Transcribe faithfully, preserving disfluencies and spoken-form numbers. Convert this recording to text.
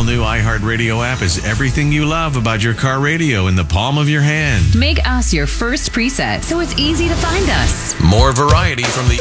all-new iHeartRadio app is everything you love about your car radio in the palm of your hand. Make us your first preset so it's easy to find us. More variety from the